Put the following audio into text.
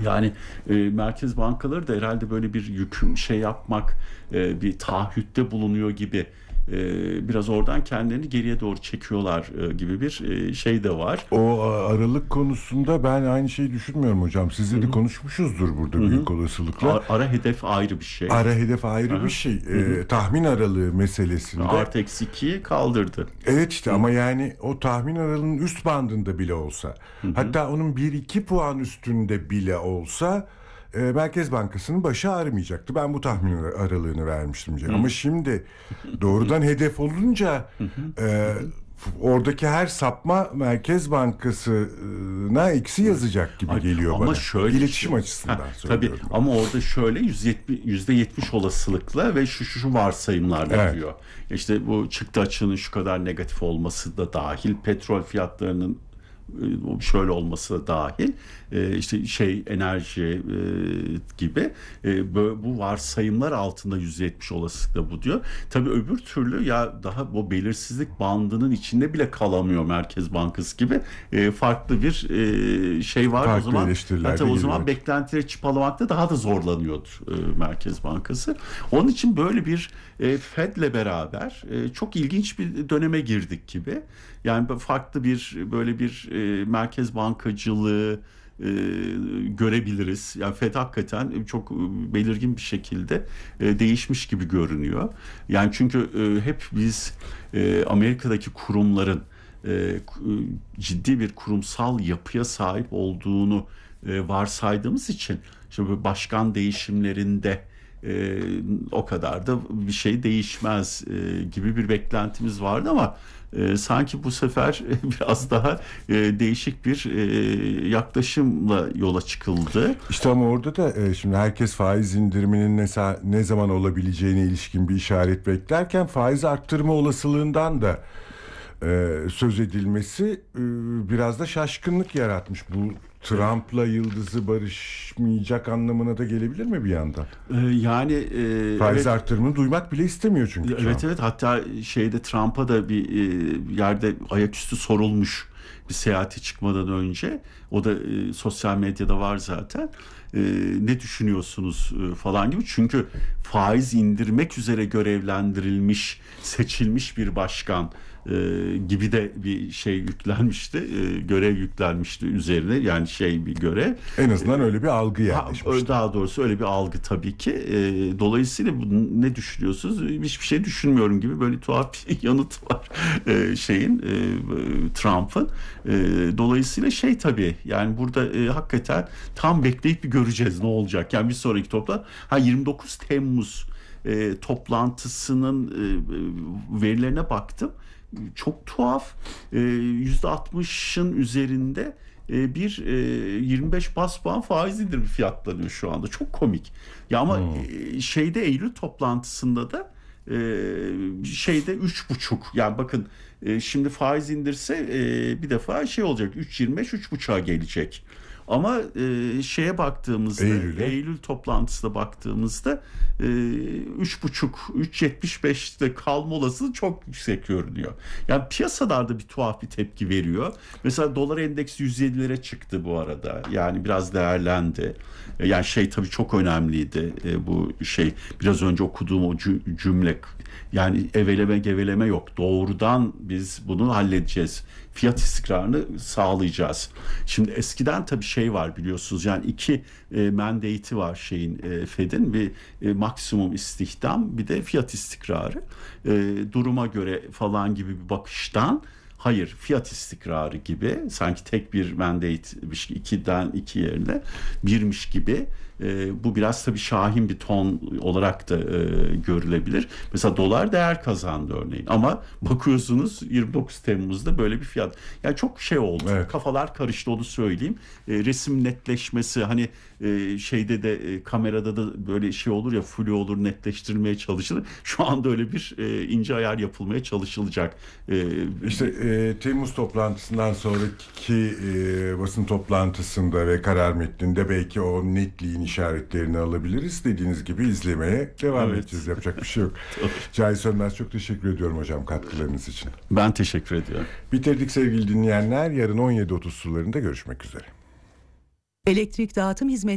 Yani merkez bankaları da herhalde böyle bir yüküm şey yapmak, bir taahhütte bulunuyor gibi, biraz oradan kendilerini geriye doğru çekiyorlar gibi bir şey de var. O aralık konusunda ben aynı şeyi düşünmüyorum hocam. Hı Sizle de hı. konuşmuşuzdur Hı burada hı. büyük olasılıkla. Ara hedef ayrı bir şey. Ara hedef Hı ayrı bir hı. şey. Hı hı. Tahmin aralığı meselesinde. Artı eksi 2'yi kaldırdı. Evet işte, Hı ama yani o tahmin aralığının üst bandında bile olsa, hı. Hı. hatta onun bir iki puan üstünde bile olsa Merkez Bankası'nın başı ağrımayacaktı. Ben bu tahmin aralığını vermiştim diye. Hı. Ama şimdi doğrudan hedef olunca Hı hı. Hı e, hı. oradaki her sapma Merkez Bankası'na eksi yazacak gibi Ay, geliyor ama bana. şöyle bir İletişim şey. Ha, açısından tabii, söylüyorum bunu. ama orada şöyle %70 olasılıkla ve şu varsayımlarla Evet. diyor. İşte bu çıktı açığının şu kadar negatif olması da dahil, petrol fiyatlarının şöyle olması da dahil, işte enerji gibi, bu varsayımlar altında %70 olasılıkla bu diyor. Tabii öbür türlü ya daha bu belirsizlik bandının içinde bile kalamıyor Merkez Bankası gibi, farklı bir şey var. O Farklı zaman eleştiriler hatta de o geliyor. zaman Evet. beklentileri çıpalamakta daha da zorlanıyordur Merkez Bankası. Onun için böyle bir Fed'le beraber çok ilginç bir döneme girdik gibi. Yani farklı bir böyle bir merkez bankacılığı görebiliriz. Yani Fed hakikaten çok belirgin bir şekilde değişmiş gibi görünüyor. Yani çünkü hep biz Amerika'daki kurumların ciddi bir kurumsal yapıya sahip olduğunu varsaydığımız için, işte böyle başkan değişimlerinde o kadar da bir şey değişmez gibi bir beklentimiz vardı, ama sanki bu sefer biraz daha değişik bir yaklaşımla yola çıkıldı. İşte ama orada da şimdi herkes faiz indiriminin ne zaman olabileceğine ilişkin bir işaret beklerken, faiz arttırma olasılığından da söz edilmesi biraz da şaşkınlık yaratmış. Bu Evet. Trump'la yıldızı barışmayacak anlamına da gelebilir mi bir yandan? Yani Faiz evet. artırımını duymak bile istemiyor çünkü Evet, Trump. evet, hatta Trump'a da bir yerde ayaküstü sorulmuş, bir seyahate çıkmadan önce. O da sosyal medyada var zaten. Ne düşünüyorsunuz falan gibi. Çünkü faiz indirmek üzere görevlendirilmiş, seçilmiş bir başkan gibi de bir şey yüklenmişti. Görev yüklenmişti üzerine. Yani bir görev. En E, azından öyle bir algı yerleşmişti. Daha doğrusu öyle bir algı tabii ki. Dolayısıyla ne düşünüyorsunuz? Hiçbir şey düşünmüyorum gibi böyle tuhaf bir yanıt var Trump'ın. Dolayısıyla tabii, yani burada hakikaten tam bekleyip bir göreceğiz ne olacak. Yani bir sonraki toplantı 29 Temmuz toplantısının verilerine baktım. Çok tuhaf. %60'ın üzerinde bir 25 bas puan faiz indirimi fiyatlanıyor şu anda. Çok komik. Ya ama Hmm. Eylül toplantısında da üç buçuk. Yani bakın, şimdi faiz indirse bir defa olacak, 3.25 3.5'a gelecek. Ama baktığımızda, Eylül'e. Eylül toplantısına baktığımızda 3.5 3.75'te kalma olasılığı çok yüksek görünüyor. Yani piyasalarda bir tuhaf bir tepki veriyor. Mesela dolar endeksi 107'lere çıktı bu arada. Yani biraz değerlendi. Yani tabii çok önemliydi. Bu biraz önce okuduğum o cümle. Yani eveleme geveleme yok. Doğrudan biz bunu halledeceğiz. Fiyat istikrarını sağlayacağız. Şimdi eskiden tabii var, biliyorsunuz, yani iki mandate'i var Fed'in: bir maksimum istihdam, bir de fiyat istikrarı. Duruma göre falan gibi bir bakıştan, hayır, fiyat istikrarı gibi, sanki tek bir mandate'miş, ikiden iki yerine birmiş gibi. Bu biraz tabii şahin bir ton olarak da görülebilir. Mesela dolar değer kazandı örneğin, ama bakıyorsunuz 29 Temmuz'da böyle bir fiyat. Yani çok oldu. Evet. Kafalar karıştı, onu söyleyeyim. Resim netleşmesi, hani kamerada da böyle olur ya, flu olur, netleştirilmeye çalışılır. Şu anda öyle bir ince ayar yapılmaya çalışılacak. İşte Temmuz toplantısından sonraki basın toplantısında ve karar metninde belki o netliğin işaretlerini alabiliriz. Dediğiniz gibi izlemeye devam Evet. edeceğiz. Yapacak bir şey yok. Cahit Sönmez, çok teşekkür ediyorum hocam katkılarınız için. Ben teşekkür ediyorum. Bitirdik sevgili dinleyenler. Yarın 17.30 sularında görüşmek üzere. Elektrik dağıtım hizmetleri